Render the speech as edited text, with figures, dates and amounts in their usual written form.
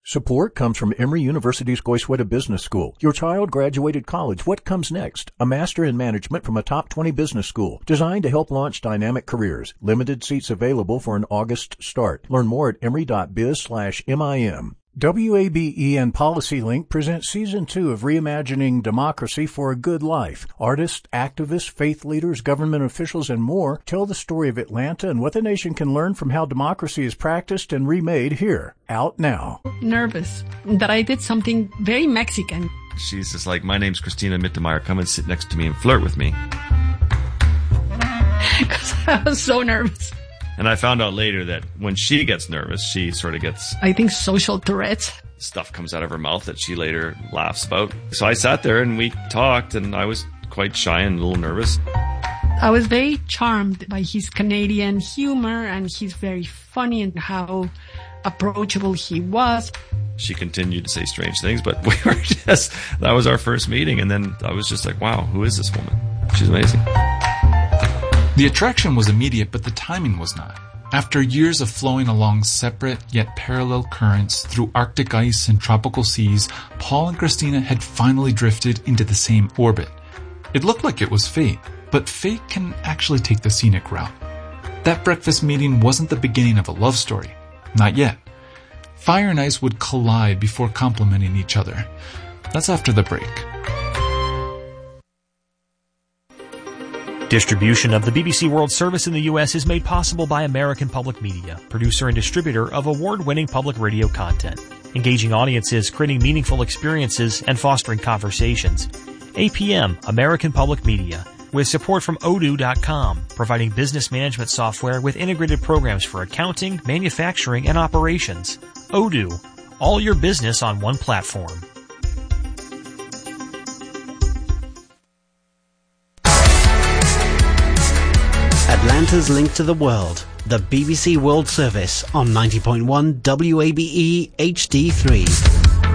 Support comes from Emory University's Goizueta Business School. Your child graduated college. What comes next? A master in management from a top 20 business school designed to help launch dynamic careers. Limited seats available for an August start. Learn more at emory.biz/MIM. WABE and PolicyLink present Season 2 of Reimagining Democracy for a Good Life. Artists, activists, faith leaders, government officials, and more tell the story of Atlanta and what the nation can learn from how democracy is practiced and remade here. Out now. Nervous that I did something very Mexican. She's just like, my name's Christina Mittermeier. Come and sit next to me and flirt with me. Because I was so nervous. And I found out later that when she gets nervous, she sort of gets, I think, social Tourette's. Stuff comes out of her mouth that she later laughs about. So I sat there and we talked, and I was quite shy and a little nervous. I was very charmed by his Canadian humor, and he's very funny and how approachable he was. She continued to say strange things, but we were just, that was our first meeting. And then I was just like, wow, who is this woman? She's amazing. The attraction was immediate, but the timing was not. After years of flowing along separate yet parallel currents through Arctic ice and tropical seas, Paul and Christina had finally drifted into the same orbit. It looked like it was fate, but fate can actually take the scenic route. That breakfast meeting wasn't the beginning of a love story. Not yet. Fire and ice would collide before complementing each other. That's after the break. Distribution of the BBC World Service in the U.S. is made possible by American Public Media, producer and distributor of award-winning public radio content, engaging audiences, creating meaningful experiences, and fostering conversations. APM, American Public Media, with support from Odoo.com, providing business management software with integrated programs for accounting, manufacturing, and operations. Odoo, all your business on one platform. Atlanta's link to the world, the BBC World Service on 90.1 WABE HD3.